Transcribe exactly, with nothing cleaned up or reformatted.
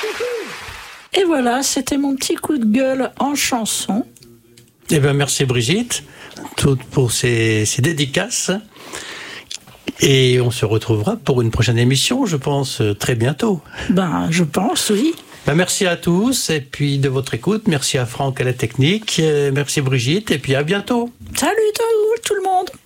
Et voilà, c'était mon petit coup de gueule en chanson. Eh bien, merci Brigitte tout pour ces, ces dédicaces. Et on se retrouvera pour une prochaine émission, je pense, très bientôt. Ben, je pense, oui. Ben, merci à tous, et puis de votre écoute. Merci à Franck à la technique. Merci Brigitte, et puis à bientôt. Salut tout, tout le monde.